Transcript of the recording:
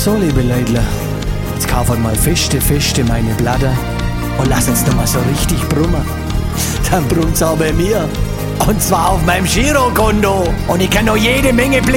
So, liebe Leute, jetzt kauft mal feste meine Blatter und lasst jetzt noch mal so richtig brummen. Dann brummt's auch bei mir. Und zwar auf meinem Girokonto. Und ich kann noch jede Menge